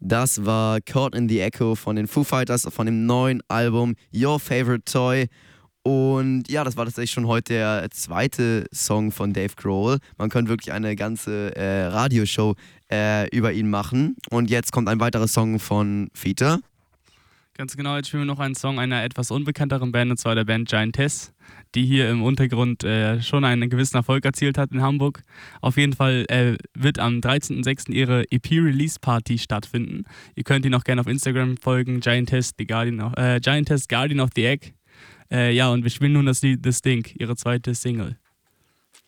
Das war Caught in the Echo von den Foo Fighters von dem neuen Album Your Favorite Toy. Und ja, das war tatsächlich schon heute der zweite Song von Dave Grohl. Man könnte wirklich eine ganze Radioshow über ihn machen. Und jetzt kommt ein weiterer Song von Fiete. Ganz genau, jetzt spielen wir noch einen Song einer etwas unbekannteren Band, und zwar der Band Giantess, die hier im Untergrund schon einen gewissen Erfolg erzielt hat in Hamburg. Auf jeden Fall wird am 13.06. ihre EP-Release-Party stattfinden. Ihr könnt ihn auch gerne auf Instagram folgen, Giantess Guardian of the Egg. Ja, und wir spielen nun das Lied The Stink, ihre zweite Single.